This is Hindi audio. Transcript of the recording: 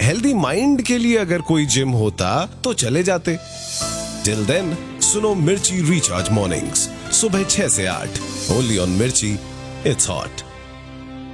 हेल्दी माइंड के लिए अगर कोई जिम होता तो चले जाते। टिल देन सुनो मिर्ची रिचार्ज मॉर्निंग्स सुबह 6 से 8 ओनली ऑन मिर्ची, इट्स हॉट।